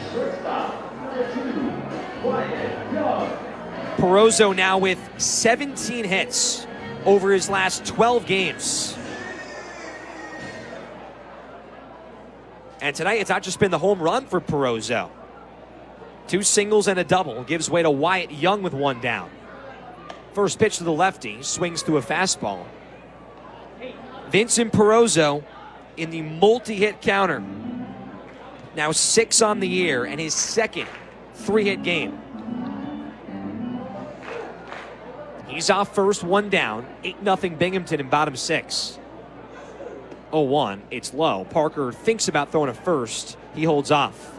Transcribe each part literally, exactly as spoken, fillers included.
Perozzo now with seventeen hits over his last twelve games. And tonight it's not just been the home run for Perozzo. Two singles and a double gives way to Wyatt Young with one down. First pitch to the lefty, swings through a fastball. Vincent Perozzo in the multi-hit counter. Now six on the year and his second three-hit game. He's off first, one down. eight nothing Binghamton in bottom six. oh one, it's low. Parker thinks about throwing a first. He holds off.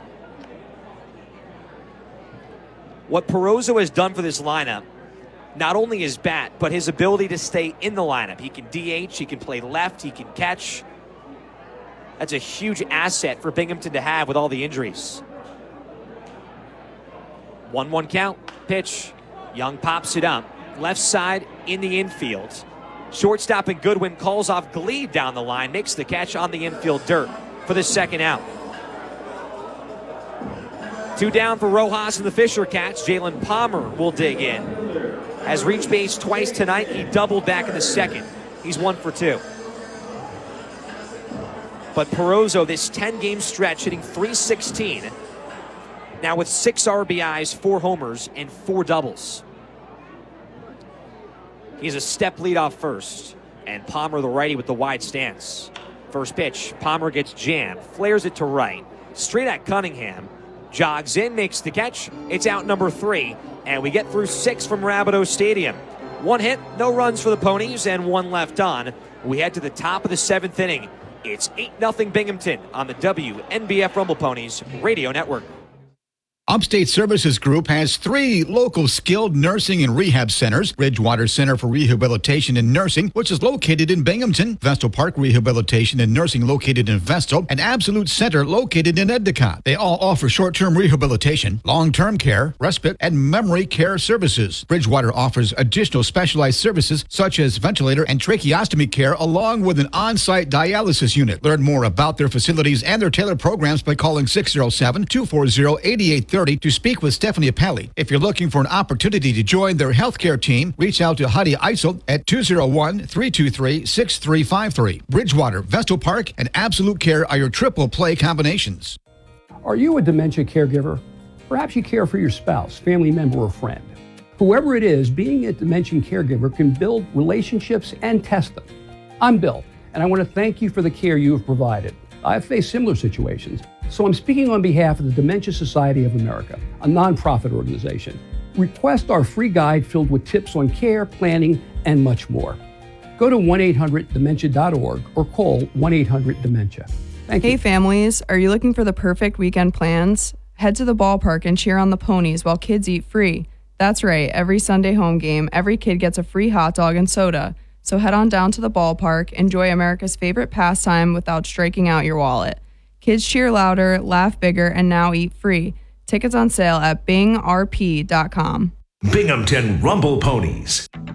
What Perozzo has done for this lineup, not only his bat, but his ability to stay in the lineup. He can D H, he can play left, he can catch. That's a huge asset for Binghamton to have with all the injuries. one one count, pitch. Young pops it up. Left side in the infield. Shortstop and Goodwin calls off Glebe down the line, makes the catch on the infield dirt for the second out. Two down for Rojas and the Fisher Cats. Jalen Palmer will dig in. Has reached base twice tonight. He doubled back in the second. He's one for two. But Perozzo, this ten-game stretch, hitting three sixteen. Now with six R B Is, four homers, and four doubles. He's a step lead off first. And Palmer, the righty, with the wide stance. First pitch, Palmer gets jammed, flares it to right. Straight at Cunningham. Jogs in, makes the catch. It's out number three. And we get through six from Rapido Stadium. One hit, no runs for the Ponies, and one left on. We head to the top of the seventh inning. It's eight nothing Binghamton on the W N B F Rumble Ponies Radio Network. Upstate Services Group has three local skilled nursing and rehab centers. Bridgewater Center for Rehabilitation and Nursing, which is located in Binghamton. Vestal Park Rehabilitation and Nursing located in Vestal. And Absolute Center located in Endicott. They all offer short-term rehabilitation, long-term care, respite, and memory care services. Bridgewater offers additional specialized services such as ventilator and tracheostomy care along with an on-site dialysis unit. Learn more about their facilities and their tailored programs by calling six oh seven, two four zero, eight eight three zero to speak with Stephanie Appelli. If you're looking for an opportunity to join their healthcare team, reach out to Heidi Eisel at two oh one, three two three, six three five three. Bridgewater, Vestal Park, and Absolute Care are your triple play combinations. Are you a dementia caregiver? Perhaps you care for your spouse, family member, or friend. Whoever it is, being a dementia caregiver can build relationships and test them. I'm Bill, and I want to thank you for the care you have provided. I've faced similar situations, so I'm speaking on behalf of the Dementia Society of America, a nonprofit organization. Request our free guide filled with tips on care, planning, and much more. Go to one eight hundred dementia dot org or call one eight hundred dementia. Thank you. Hey families, are you looking for the perfect weekend plans? Head to the ballpark and cheer on the Ponies while kids eat free. That's right, every Sunday home game, every kid gets a free hot dog and soda. So head on down to the ballpark, enjoy America's favorite pastime without striking out your wallet. Kids cheer louder, laugh bigger, and now eat free. Tickets on sale at bing r p dot com. Binghamton Rumble Ponies.